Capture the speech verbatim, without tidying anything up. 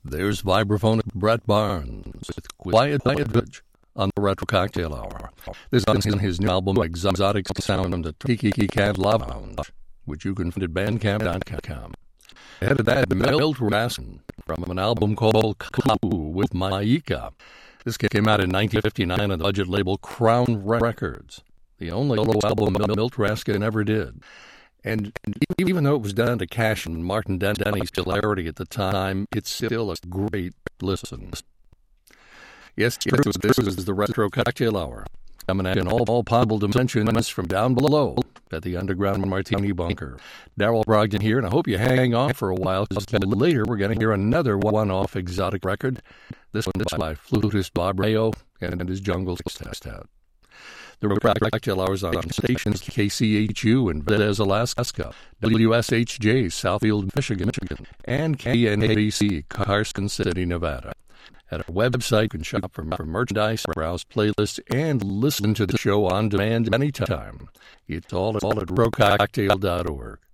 There's vibraphone Brett Barnes with Quiet Village on the Retro Cocktail Hour. This is his new album, Exotic Sound of the Tiki Cat Lounge, which you can find at bandcamp dot com. Ahead of that, Milt Raskin from an album called Clue with Maika. This came out in nineteen fifty-nine on the budget label Crown Records, the only solo album Milt Raskin ever did. And even though it was done to Cash and Martin Denny's popularity at the time, it's still a great listen. Yes, this is the Retro Cocktail Hour, coming at in all, all possible dimensions from down below at the Underground Martini Bunker. Daryl Brogdon here, and I hope you hang on for a while, because later we're going to hear another one-off exotic record. This one is by flutist Bob Rayo and his Jungle Sextet. The Retro Cocktail Hours on stations K C H U in Valdez, Alaska, W S H J Southfield, Michigan, Michigan, and K N A B C Carson City, Nevada. At our website, you can shop for, for merchandise, browse playlists, and listen to the show on demand anytime. It's all, all at retro cocktail dot org.